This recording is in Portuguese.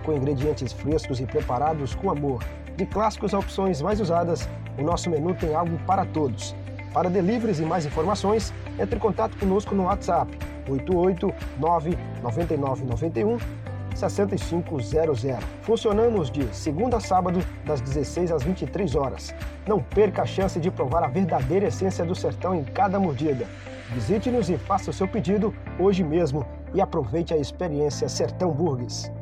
com ingredientes frescos e preparados com amor. De clássicos a opções mais usadas, o nosso menu tem algo para todos. Para deliveries e mais informações, entre em contato conosco no WhatsApp 889-9991-6500. Funcionamos de segunda a sábado, das 16 às 23 horas. Não perca a chance de provar a verdadeira essência do sertão em cada mordida. Visite-nos e faça o seu pedido hoje mesmo e aproveite a experiência Sertão Burgers.